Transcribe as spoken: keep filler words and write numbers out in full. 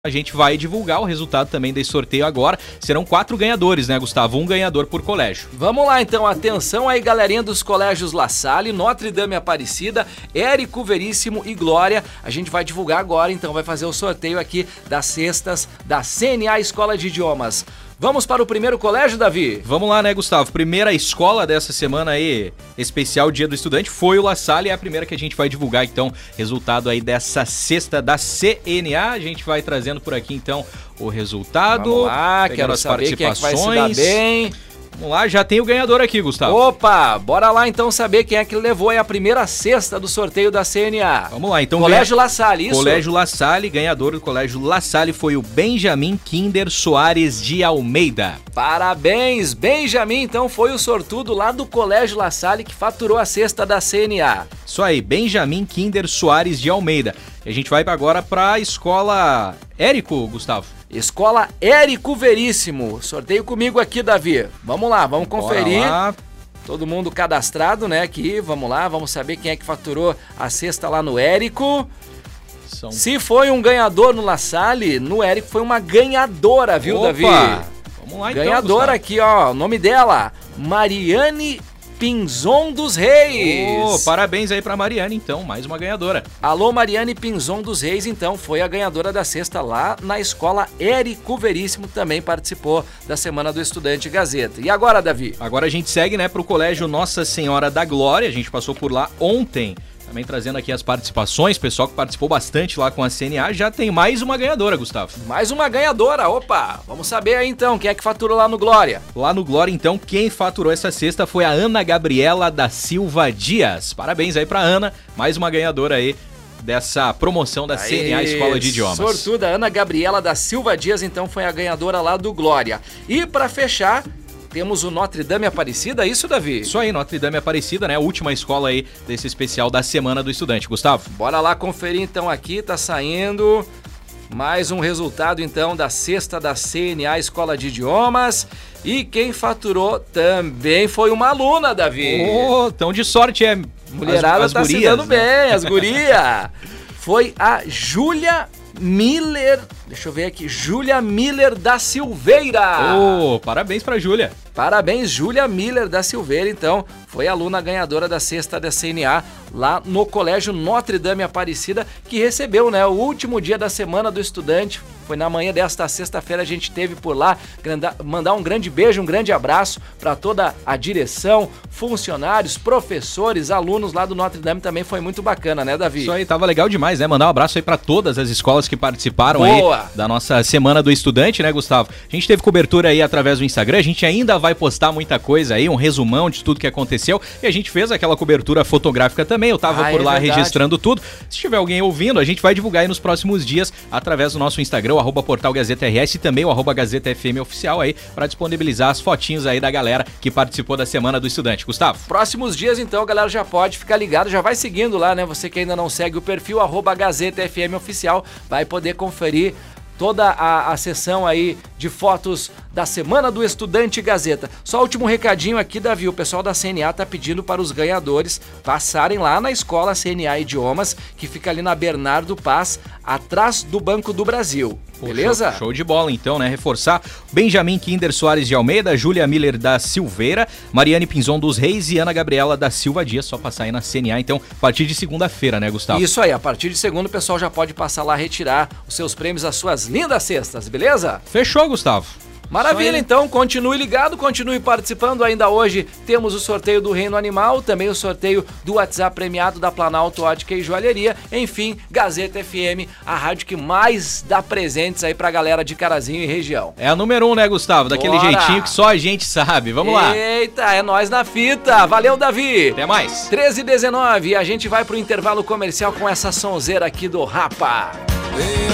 A gente vai divulgar o resultado também desse sorteio agora. Serão quatro ganhadores, né, Gustavo? Um ganhador por colégio. Vamos lá, então. Atenção aí, galerinha dos colégios La Salle, Notre Dame Aparecida, Érico Veríssimo e Glória. A gente vai divulgar agora, então vai fazer o sorteio aqui das cestas da C N A Escola de Idiomas. Vamos para o primeiro colégio, Davi? Vamos lá, né, Gustavo? Primeira escola dessa semana aí, especial Dia do Estudante, foi o La Salle, é a primeira que a gente vai divulgar, então, resultado aí dessa cesta da C N A. A gente vai trazendo por aqui, então, o resultado. Vamos lá, quero saber quem é que vai se dar bem. Vamos lá, já tem o ganhador aqui, Gustavo. Opa, bora lá então saber quem é que levou aí a primeira cesta do sorteio da C N A. Vamos lá, então. Colégio La Salle, isso? Colégio La Salle, ganhador do Colégio La Salle foi o Benjamin Kinder Soares de Almeida. Parabéns, Benjamin, então foi o sortudo lá do Colégio La Salle que faturou a cesta da C N A. Isso aí, Benjamin Kinder Soares de Almeida. E a gente vai agora para a escola Érico, Gustavo. Escola Érico Veríssimo. Sorteio comigo aqui, Davi. Vamos lá, vamos conferir. Lá. Todo mundo cadastrado, né, aqui. Vamos lá, vamos saber quem é que faturou a cesta lá no Érico. São... Se foi um ganhador no La Salle, no Érico foi uma ganhadora, viu, Opa. Davi? Vamos lá, então, ganhadora aqui, ó, o nome dela, Mariane Pinzon dos Reis. Oh, parabéns aí pra Mariane, então, mais uma ganhadora. Alô, Mariane Pinzon dos Reis, então, foi a ganhadora da cesta lá na escola Érico Veríssimo, também participou da Semana do Estudante Gazeta. E agora, Davi? Agora a gente segue, né, pro Colégio Nossa Senhora da Glória, a gente passou por lá ontem. Também trazendo aqui as participações, pessoal que participou bastante lá com a C N A, já tem mais uma ganhadora, Gustavo. Mais uma ganhadora, opa! Vamos saber aí então, quem é que faturou lá no Glória? Lá no Glória, então, quem faturou essa cesta foi a Ana Gabriela da Silva Dias. Parabéns aí pra Ana, mais uma ganhadora aí dessa promoção da C N A Escola de Idiomas. Sortuda, Ana Gabriela da Silva Dias, então, foi a ganhadora lá do Glória. E pra fechar... temos o Notre Dame Aparecida, isso, Davi? Isso aí, Notre Dame Aparecida, né? A última escola aí desse especial da Semana do Estudante. Gustavo? Bora lá conferir então aqui, tá saindo mais um resultado então da cesta da C N A Escola de Idiomas. E quem faturou também foi uma aluna, Davi. Ô, oh, tão de sorte, é. Mulherada as, as tá gurias, se dando né? bem, as gurias. Foi a Júlia Miller, deixa eu ver aqui, Júlia Miller da Silveira. Ô, oh, parabéns pra Júlia. Parabéns, Júlia Miller da Silveira, então, foi a aluna ganhadora da cesta da C N A lá no Colégio Notre Dame Aparecida, que recebeu, né, o último dia da Semana do Estudante. Foi na manhã desta sexta-feira, a gente teve por lá, mandar um grande beijo, um grande abraço para toda a direção, funcionários, professores, alunos lá do Notre Dame, também foi muito bacana, né, Davi? Isso aí, tava legal demais, né? Mandar um abraço aí para todas as escolas que participaram Boa. aí da nossa Semana do Estudante, né, Gustavo? A gente teve cobertura aí através do Instagram, a gente ainda vai postar muita coisa aí, um resumão de tudo que aconteceu, e a gente fez aquela cobertura fotográfica também, eu tava ah, por lá é registrando tudo. Se tiver alguém ouvindo, a gente vai divulgar aí nos próximos dias através do nosso Instagram, o arroba portal Gazeta R S, e também o arroba Gazeta F M oficial aí, para disponibilizar as fotinhos aí da galera que participou da Semana do Estudante. Gustavo? Próximos dias, então, a galera já pode ficar ligado, já vai seguindo lá, né? Você que ainda não segue o perfil, arroba Gazeta F M oficial, vai poder conferir toda a, a sessão aí de fotos da Semana do Estudante Gazeta. Só o último recadinho aqui, Davi, o pessoal da C N A tá pedindo para os ganhadores passarem lá na escola C N A Idiomas, que fica ali na Bernardo Paz, atrás do Banco do Brasil. Beleza? Show, show de bola, então, né? Reforçar Benjamin Kinder Soares de Almeida, Júlia Miller da Silveira, Mariane Pinzon dos Reis e Ana Gabriela da Silva Dias. Só passar aí na C N A, então, a partir de segunda-feira, né, Gustavo? Isso aí, a partir de segunda o pessoal já pode passar lá retirar os seus prêmios, as suas lindas cestas, beleza? Fechou, Gustavo. Maravilha, então, continue ligado, continue participando. Ainda hoje temos o sorteio do Reino Animal, também o sorteio do WhatsApp premiado da Planalto Ótica e Joalheria. Enfim, Gazeta F M, a rádio que mais dá presentes aí pra galera de Carazinho e região. É a número um, né, Gustavo? Daquele Bora. jeitinho que só a gente sabe. Vamos lá. Eita, é nós na fita. Valeu, Davi. Até mais. treze e dezenove, a gente vai pro intervalo comercial com essa sonzeira aqui do Rapa.